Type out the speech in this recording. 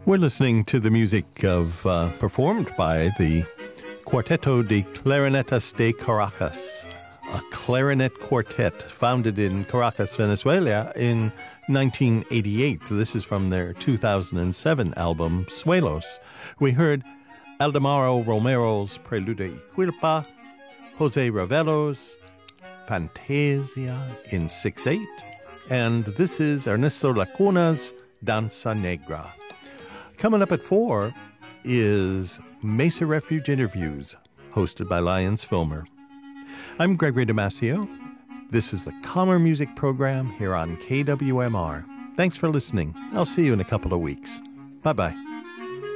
We're listening to the music of performed by the Cuarteto de Clarinetas de Caracas, a clarinet quartet founded in Caracas, Venezuela in 1988. This is from their 2007 album, Suelos. We heard Aldemaro Romero's Prelude y Quilpa, Jose Ravelo's Fantasia in 6/8, and this is Ernesto Lacuna's Danza Negra. Coming up at 4 is Mesa Refuge Interviews, hosted by Lyons Filmer. I'm Gregory Damasio. This is the Calmer Music Program here on KWMR. Thanks for listening. I'll see you in a couple of weeks. Bye-bye.